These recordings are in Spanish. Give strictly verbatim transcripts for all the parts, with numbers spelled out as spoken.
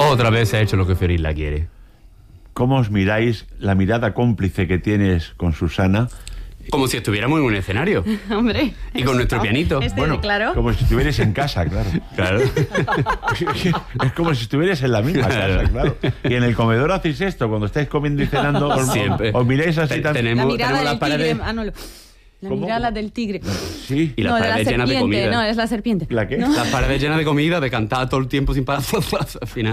Otra vez se ha hecho lo que Fiorilla quiere. ¿Cómo os miráis, la mirada cómplice que tienes con Susana? Como si estuviéramos en un escenario. Hombre. Y con nuestro pianito. Este, Bueno, claro. como si estuvierais en casa, claro. Claro. Es como si estuvierais en la misma Claro. casa, claro. Y en el comedor hacéis esto, cuando estáis comiendo y cenando, os, Siempre. os miráis así Te- también. tenemos- La mirada tenemos del las paredes- tigre. Ah, no, lo- la ¿Cómo? mirada del tigre. Sí. Y las no, de la paredes llenas de serpiente, comida. no, es la serpiente. ¿La qué? ¿No? Las paredes llenas de comida, de cantar todo el tiempo sin parar. Al final.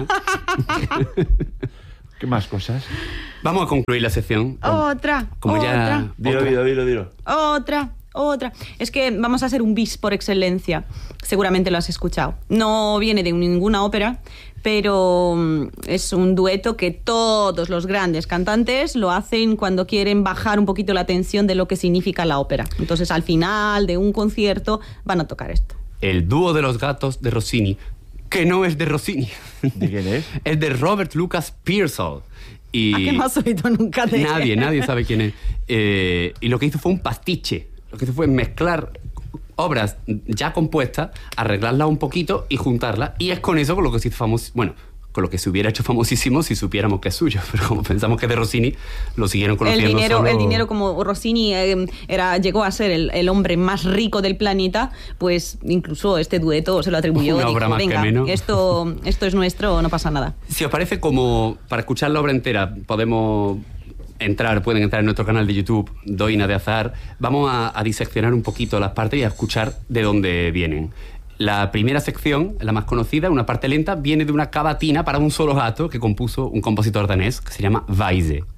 ¿Qué más cosas? Vamos a concluir la sección. Otra, Como ya- otra, Dilo, Otra. dilo, dilo, dilo. otra, otra. Es que vamos a hacer un bis por excelencia. Seguramente lo has escuchado. No viene de ninguna ópera, pero mm, es un dueto que todos los grandes cantantes lo hacen cuando quieren bajar un poquito la tensión de lo que significa la ópera. Entonces, al final de un concierto van a tocar esto. El dúo de los gatos de Rossini, que no es de Rossini. ¿De quién es? Es de Robert Lucas Pearsall. Y ¿A qué no has oído nunca de Nadie, nadie sabe quién es. Eh, y lo que hizo fue un pastiche. Lo que hizo fue mezclar obras ya compuestas, arreglarlas un poquito y juntarlas. Y es con eso con lo que se hizo famoso. Bueno, con lo que se hubiera hecho famosísimo si supiéramos que es suyo. Pero como pensamos que es de Rossini, lo siguieron El conociendo dinero, solo... el dinero, como Rossini eh, era, llegó a ser el, el hombre más rico del planeta, pues incluso este dueto se lo atribuyó. Una dijo, obra más que venga, menos". esto, esto es nuestro, no pasa nada. Si os parece, como para escuchar la obra entera podemos entrar, pueden entrar en nuestro canal de YouTube, Doina de Azahar. Vamos a, a diseccionar un poquito las partes y a escuchar de dónde vienen. La primera sección, la más conocida, una parte lenta, viene de una cavatina para un solo gato que compuso un compositor danés que se llama Weise.